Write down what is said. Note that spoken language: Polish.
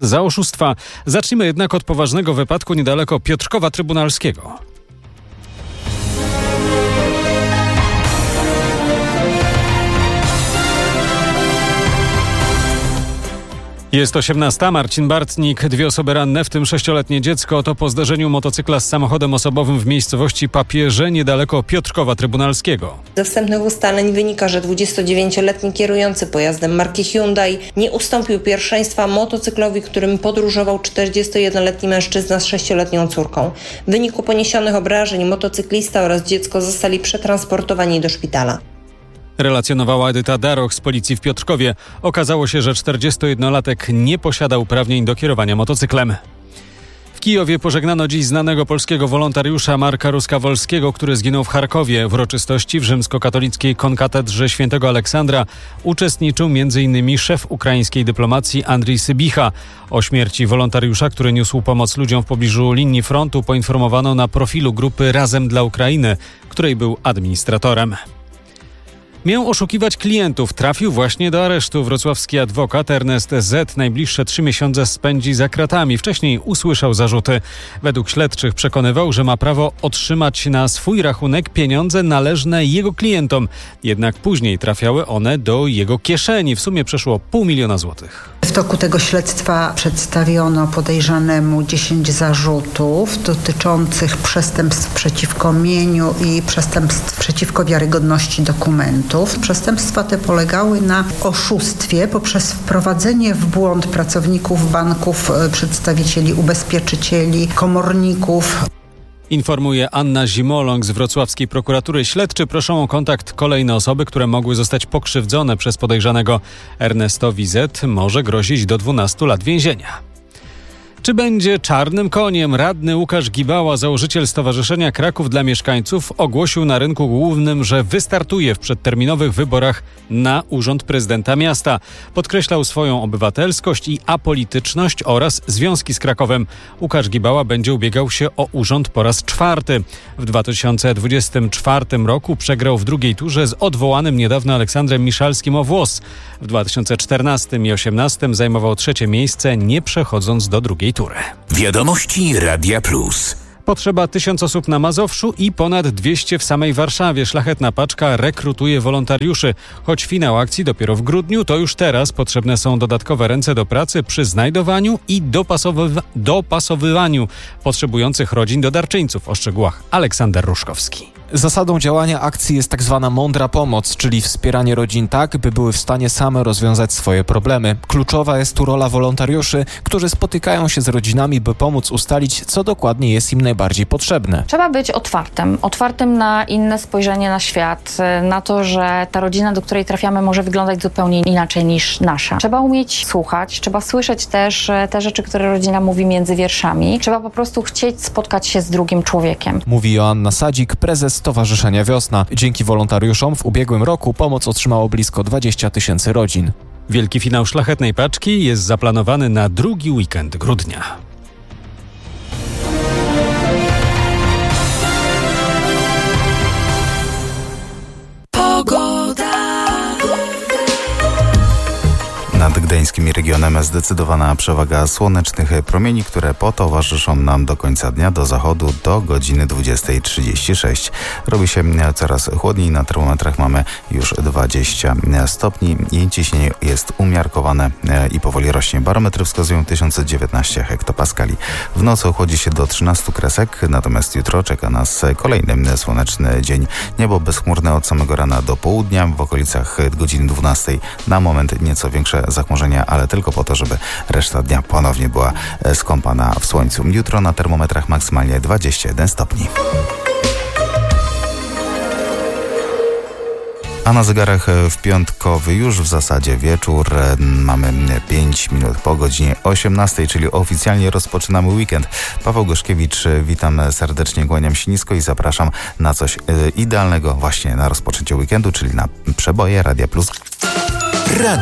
za oszustwa. Zacznijmy jednak od poważnego wypadku niedaleko Piotrkowa Trybunalskiego. Jest 18. Marcin Bartnik. 2 osoby ranne, w tym 6-letnie dziecko. To po zderzeniu motocykla z samochodem osobowym w miejscowości Papierze niedaleko Piotrkowa Trybunalskiego. Ze wstępnych ustaleń wynika, że 29-letni kierujący pojazdem marki Hyundai nie ustąpił pierwszeństwa motocyklowi, którym podróżował 41-letni mężczyzna z 6-letnią córką. W wyniku poniesionych obrażeń motocyklista oraz dziecko zostali przetransportowani do szpitala. Relacjonowała Edyta Daroch z policji w Piotrkowie. Okazało się, że 41-latek nie posiada uprawnień do kierowania motocyklem. W Kijowie pożegnano dziś znanego polskiego wolontariusza Marka Ruskawolskiego, który zginął w Charkowie. W uroczystości w rzymskokatolickiej konkatedrze świętego Aleksandra uczestniczył m.in. szef ukraińskiej dyplomacji Andrii Sybicha. O śmierci wolontariusza, który niósł pomoc ludziom w pobliżu linii frontu, poinformowano na profilu grupy Razem dla Ukrainy, której był administratorem. Miał oszukiwać klientów. Trafił właśnie do aresztu. Wrocławski adwokat Ernest Z. najbliższe 3 miesiące spędzi za kratami. Wcześniej usłyszał zarzuty. Według śledczych przekonywał, że ma prawo otrzymać na swój rachunek pieniądze należne jego klientom. Jednak później trafiały one do jego kieszeni. W sumie przeszło 500 000 złotych. W toku tego śledztwa przedstawiono podejrzanemu 10 zarzutów dotyczących przestępstw przeciwko mieniu i przestępstw przeciwko wiarygodności dokumentów. Przestępstwa te polegały na oszustwie poprzez wprowadzenie w błąd pracowników banków, przedstawicieli ubezpieczycieli, komorników. Informuje Anna Zimoląg z wrocławskiej prokuratury. Śledczy proszą o kontakt kolejne osoby, które mogły zostać pokrzywdzone przez podejrzanego. Ernestowi Z. może grozić do 12 lat więzienia. Czy będzie czarnym koniem? Radny Łukasz Gibała, założyciel Stowarzyszenia Kraków dla Mieszkańców, ogłosił na rynku głównym, że wystartuje w przedterminowych wyborach na urząd prezydenta miasta. Podkreślał swoją obywatelskość i apolityczność oraz związki z Krakowem. Łukasz Gibała będzie ubiegał się o urząd po raz 4. W 2024 roku przegrał w drugiej turze z odwołanym niedawno Aleksandrem Miszalskim o włos. W 2014 i 2018 zajmował 3. miejsce, nie przechodząc do drugiej tury. Wiadomości Radia Plus. Potrzeba 1000 osób na Mazowszu i ponad 200 w samej Warszawie. Szlachetna paczka rekrutuje wolontariuszy. Choć finał akcji dopiero w grudniu, to już teraz potrzebne są dodatkowe ręce do pracy przy znajdowaniu i dopasowywaniu potrzebujących rodzin do darczyńców. O szczegółach Aleksander Ruszkowski. Zasadą działania akcji jest tak zwana mądra pomoc, czyli wspieranie rodzin tak, by były w stanie same rozwiązać swoje problemy. Kluczowa jest tu rola wolontariuszy, którzy spotykają się z rodzinami, by pomóc ustalić, co dokładnie jest im najbardziej potrzebne. Trzeba być otwartym na inne spojrzenie na świat, na to, że ta rodzina, do której trafiamy, może wyglądać zupełnie inaczej niż nasza. Trzeba umieć słuchać, trzeba słyszeć też te rzeczy, które rodzina mówi między wierszami. Trzeba po prostu chcieć spotkać się z drugim człowiekiem. Mówi Joanna Sadzik, prezes Stowarzyszenia Wiosna. Dzięki wolontariuszom w ubiegłym roku pomoc otrzymało blisko 20 000 rodzin. Wielki finał szlachetnej paczki jest zaplanowany na drugi weekend grudnia. Nad gdańskim regionem zdecydowana przewaga słonecznych promieni, które potowarzyszą nam do końca dnia, do zachodu do godziny 20:36. Robi się coraz chłodniej, na termometrach mamy już 20 stopni i ciśnienie jest umiarkowane i powoli rośnie. Barometry wskazują 1019 hektopaskali. W nocy ochłodzi się do 13 kresek, natomiast jutro czeka nas kolejny słoneczny dzień. Niebo bezchmurne od samego rana do południa, w okolicach godziny 12 na moment nieco większe zachmurzenia, ale tylko po to, żeby reszta dnia ponownie była skąpana w słońcu. Jutro na termometrach maksymalnie 21 stopni. A na zegarach w piątkowy już w zasadzie wieczór. Mamy 5 minut po godzinie 18, czyli oficjalnie rozpoczynamy weekend. Paweł Goszkiewicz, witam serdecznie, kłaniam się nisko i zapraszam na coś idealnego właśnie na rozpoczęcie weekendu, czyli na przeboje Radia Plus.